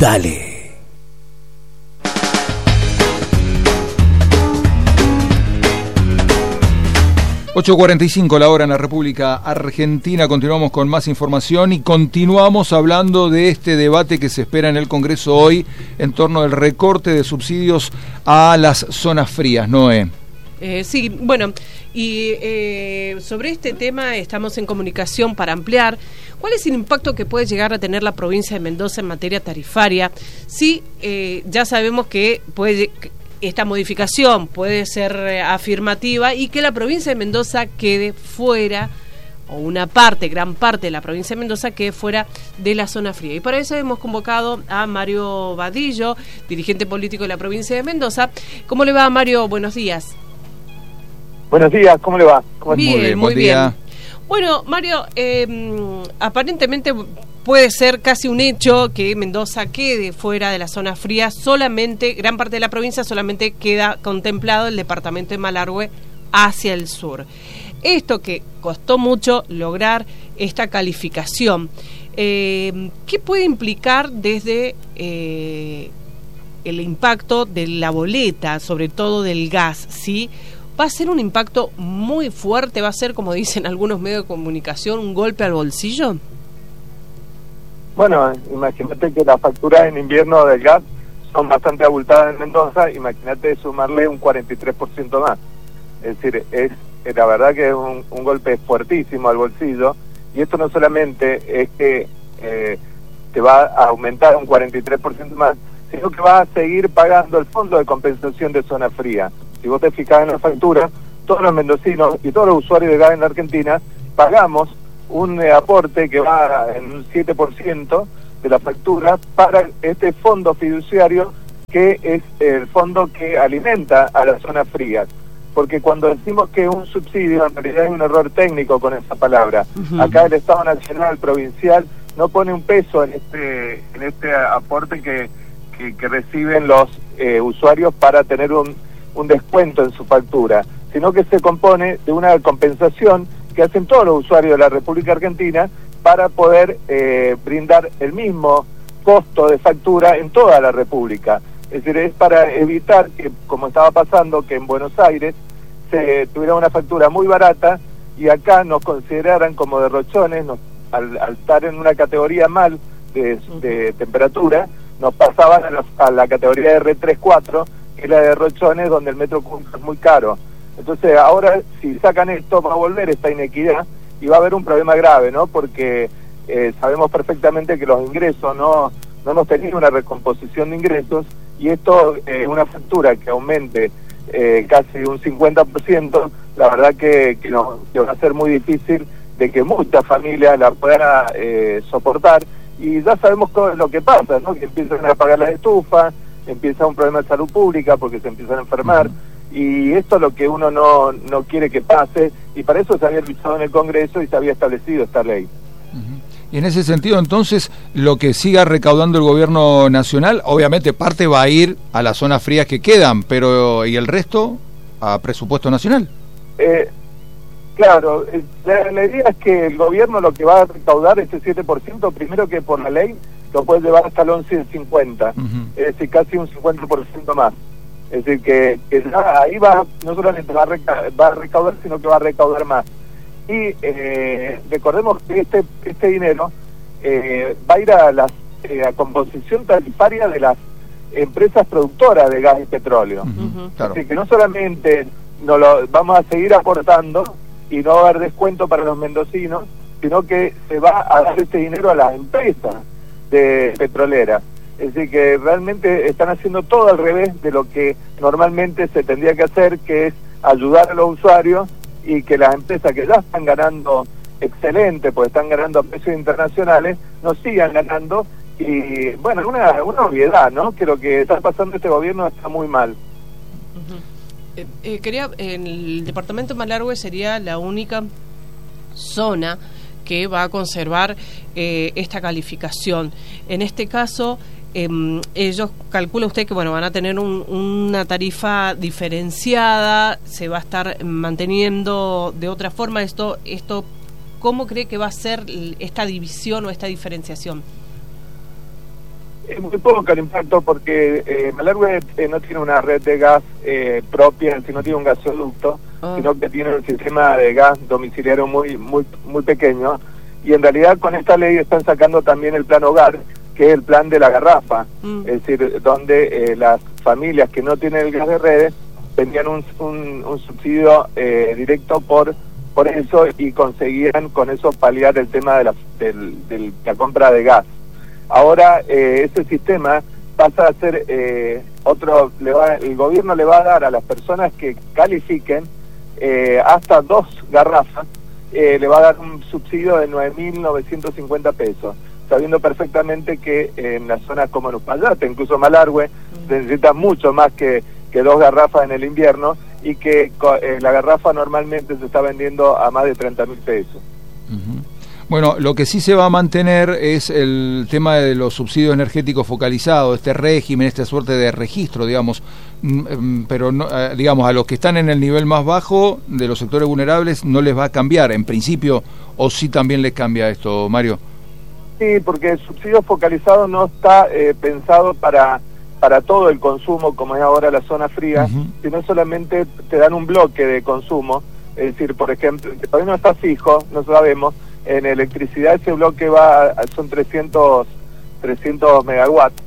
Dale. 8:45 la hora en la República Argentina. Continuamos con más información y continuamos hablando de este debate que se espera en el Congreso hoy en torno al recorte de subsidios a las zonas frías. Noé. Sí, bueno, y sobre este tema estamos en comunicación para ampliar. ¿Cuál es el impacto que puede llegar a tener la provincia de Mendoza en materia tarifaria? Sí, ya sabemos que esta modificación puede ser afirmativa y que la provincia de Mendoza quede fuera, o una parte, gran parte de la provincia de Mendoza quede fuera de la zona fría. Y para eso hemos convocado a Mario Vadillo, dirigente político de la provincia de Mendoza. ¿Cómo le va, Mario? Buenos días. Buenos días, ¿cómo le va? Bien, muy bien. Bueno, Mario, aparentemente puede ser casi un hecho que Mendoza quede fuera de la zona fría. Solamente, gran parte de la provincia solamente queda contemplado el departamento de Malargüe hacia el sur. Esto que costó mucho lograr esta calificación, ¿qué puede implicar desde el impacto de la boleta, sobre todo del gas, sí? ¿Va a ser un impacto muy fuerte? ¿Va a ser, como dicen algunos medios de comunicación, un golpe al bolsillo? Bueno, imagínate que las facturas en invierno del gas son bastante abultadas en Mendoza. Imagínate sumarle un 43% más. Es decir, la verdad que es un golpe fuertísimo al bolsillo. Y esto no solamente es que te va a aumentar un 43% más, sino que vas a seguir pagando el fondo de compensación de zona fría. Si vos te fijás en la factura, todos los mendocinos y todos los usuarios de gas en la Argentina pagamos un aporte que va en un 7% de la factura para este fondo fiduciario, que es el fondo que alimenta a las zonas frías. Porque cuando decimos que es un subsidio, en realidad hay un error técnico con esa palabra. Acá el Estado Nacional, provincial, no pone un peso en este aporte que reciben los usuarios para tener un descuento en su factura, sino que se compone de una compensación que hacen todos los usuarios de la República Argentina para poder brindar el mismo costo de factura en toda la República. Es decir, es para evitar que, como estaba pasando, que en Buenos Aires se tuviera una factura muy barata y acá nos consideraran como derrochones. Al estar en una categoría mal de temperatura, nos pasaban a la categoría de R3-4, que es la de derrochones, donde el metro cúbico es muy caro. Entonces ahora, si sacan esto, va a volver esta inequidad y va a haber un problema grave, ¿no? Porque sabemos perfectamente que los ingresos no hemos tenido una recomposición de ingresos, y esto, una factura que aumente casi un 50%, la verdad que va a ser muy difícil de que muchas familias la puedan soportar. Y ya sabemos todo lo que pasa, ¿no? Que empiezan a apagar las estufas, empieza un problema de salud pública porque se empiezan a enfermar. Y esto es lo que uno no quiere que pase, y para eso se había luchado en el Congreso y se había establecido esta ley. Y en ese sentido, entonces, lo que siga recaudando el gobierno nacional, obviamente parte va a ir a las zonas frías que quedan, pero ¿y el resto a presupuesto nacional? Claro, la idea es que el gobierno lo que va a recaudar, este 7%, primero que por la ley, lo puede llevar hasta el 11.50, es decir, casi un 50% más. Es decir, que ya ahí no solamente va a recaudar, sino que va a recaudar más. Y recordemos que este dinero va a ir a la composición tarifaria de las empresas productoras de gas y petróleo. Claro. Así que no solamente nos lo vamos a seguir aportando y no va a haber descuento para los mendocinos, sino que se va a dar este dinero a las empresas de petroleras. Es decir, que realmente están haciendo todo al revés de lo que normalmente se tendría que hacer, que es ayudar a los usuarios, y que las empresas que ya están ganando excelente, pues están ganando a precios internacionales, no sigan ganando. Y bueno, una obviedad, ¿no? Que lo que está pasando este gobierno está muy mal. En el departamento de Malargüe sería la única zona que va a conservar esta calificación. En este caso, ellos calcula usted que van a tener una tarifa diferenciada, se va a estar manteniendo de otra forma. Esto ¿cómo cree que va a ser esta división o esta diferenciación? Es muy poco el impacto porque Malargüe no tiene una red de gas propia, sino tiene un gasoducto, sino que tiene un sistema de gas domiciliario muy pequeño, y en realidad con esta ley están sacando también el plan hogar, que es el plan de la garrafa, es decir, donde las familias que no tienen el gas de redes tenían un subsidio directo por eso, y conseguían con eso paliar el tema de la compra de gas. Ahora ese sistema pasa a ser el gobierno le va a dar a las personas que califiquen hasta 2 garrafas, le va a dar un subsidio de 9.950 pesos, sabiendo perfectamente que en las zonas como en Uspallata, incluso Malargüe, se necesita mucho más que 2 garrafas en el invierno, y que la garrafa normalmente se está vendiendo a más de 30.000 pesos. Bueno, lo que sí se va a mantener es el tema de los subsidios energéticos focalizados, este régimen, esta suerte de registro, digamos, pero no, digamos, a los que están en el nivel más bajo de los sectores vulnerables no les va a cambiar, en principio, o sí también les cambia esto, Mario. Sí, porque el subsidio focalizado no está pensado para todo el consumo, como es ahora la zona fría, sino solamente te dan un bloque de consumo, es decir, por ejemplo, que todavía no está fijo, no sabemos. En electricidad ese bloque son 300 megawatts.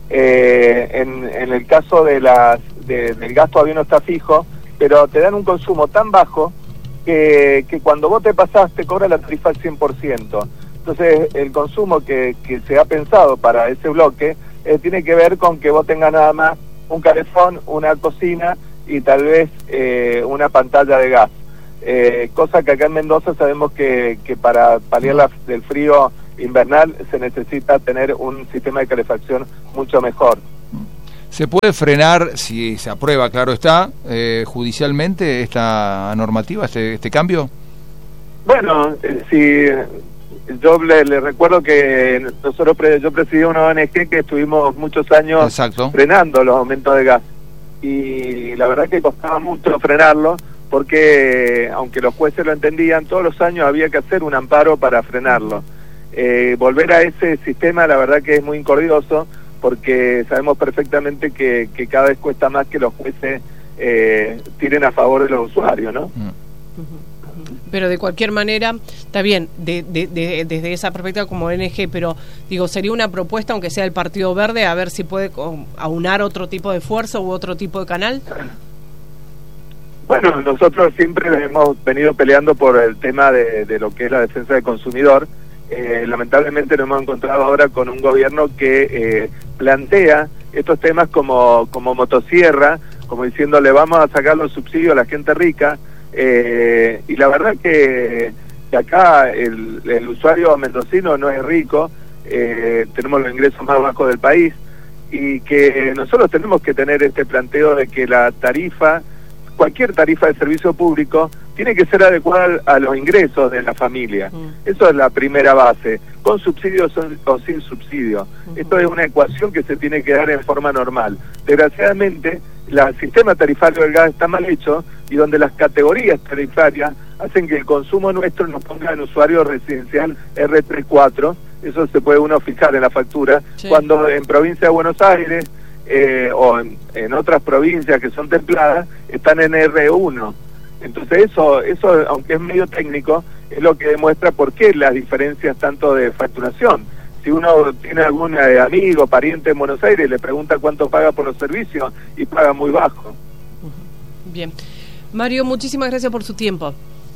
En el caso del gas todavía no está fijo, pero te dan un consumo tan bajo que cuando vos te pasás te cobra la tarifa al 100%. Entonces el consumo que se ha pensado para ese bloque tiene que ver con que vos tengas nada más un calefón, una cocina y tal vez una pantalla de gas. Cosa que acá en Mendoza sabemos que para paliar del frío invernal se necesita tener un sistema de calefacción mucho mejor. ¿Se puede frenar, si se aprueba, claro está, judicialmente esta normativa, este cambio? Bueno, si yo le recuerdo que yo presidí una ONG que estuvimos muchos años frenando los aumentos de gas, y la verdad que costaba mucho frenarlo, porque aunque los jueces lo entendían, todos los años había que hacer un amparo para frenarlo. Volver a ese sistema la verdad que es muy incorrioso, porque sabemos perfectamente que cada vez cuesta más que los jueces tiren a favor de los usuarios, ¿no? Pero de cualquier manera, está bien, desde esa perspectiva como ONG, pero digo, sería una propuesta, aunque sea el Partido Verde, a ver si puede aunar otro tipo de esfuerzo u otro tipo de canal. Bueno, nosotros siempre hemos venido peleando por el tema de lo que es la defensa del consumidor. Lamentablemente nos hemos encontrado ahora con un gobierno que plantea estos temas como motosierra, como diciéndole vamos a sacar los subsidios a la gente rica, y la verdad que acá el usuario mendocino no es rico, tenemos los ingresos más bajos del país, y que nosotros tenemos que tener este planteo de que la tarifa, cualquier tarifa de servicio público, tiene que ser adecuada a los ingresos de la familia. Eso es la primera base, con subsidios o sin subsidio. Esto es una ecuación que se tiene que dar en forma normal. Desgraciadamente, el sistema tarifario del gas está mal hecho, y donde las categorías tarifarias hacen que el consumo nuestro nos ponga en usuario residencial R34, eso se puede uno fijar en la factura, cuando en provincia de Buenos Aires o en otras provincias que son templadas están en R1. Entonces eso aunque es medio técnico, es lo que demuestra por qué las diferencias tanto de facturación. Si uno tiene algún amigo, pariente en Buenos Aires, le pregunta cuánto paga por los servicios y paga muy bajo. Bien. Mario, muchísimas gracias por su tiempo.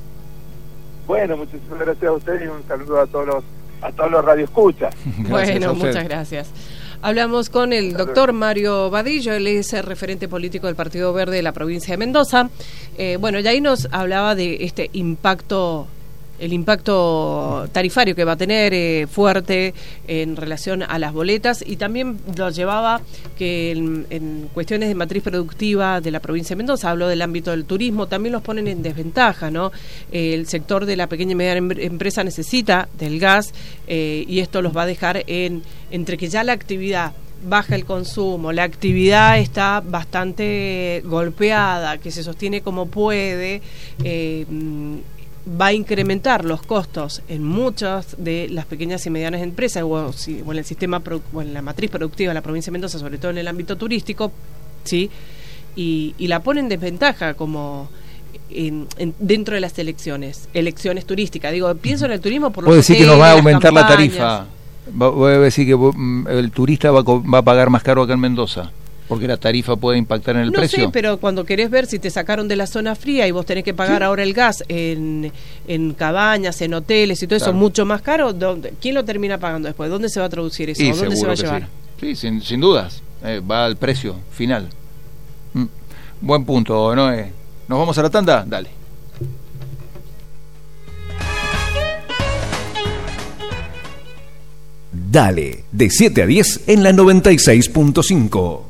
Bueno, muchísimas gracias a ustedes y un saludo a todos los radioescuchas. Bueno, muchas gracias. Hablamos con el doctor Mario Badillo, él es el referente político del Partido Verde de la provincia de Mendoza. Bueno, y ahí nos hablaba de este impacto, el impacto tarifario que va a tener fuerte en relación a las boletas, y también lo llevaba que en cuestiones de matriz productiva de la provincia de Mendoza, habló del ámbito del turismo, también los ponen en desventaja, ¿no? El sector de la pequeña y mediana empresa necesita del gas, y esto los va a dejar entre que ya la actividad baja el consumo, la actividad está bastante golpeada, que se sostiene como puede, va a incrementar los costos en muchas de las pequeñas y medianas empresas o en el sistema o en la matriz productiva de la provincia de Mendoza, sobre todo en el ámbito turístico, ¿sí? Y la pone en desventaja como dentro de las elecciones turísticas. Digo, pienso en el turismo por los hoteles. ¿Puedo decir que nos va a aumentar la campañas. tarifa? Voy a decir que el turista va a pagar más caro acá en Mendoza, porque la tarifa puede impactar en el precio. No sé, pero cuando querés ver si te sacaron de la zona fría y vos tenés que pagar ahora el gas en cabañas, en hoteles y todo eso, mucho más caro, ¿quién lo termina pagando después? ¿Dónde se va a traducir eso? ¿Dónde se va a llevar? Sí, sin dudas. Va al precio final. Buen punto, Noé. ¿Nos vamos a la tanda? Dale. Dale, de 7 a 10 en la 96.5.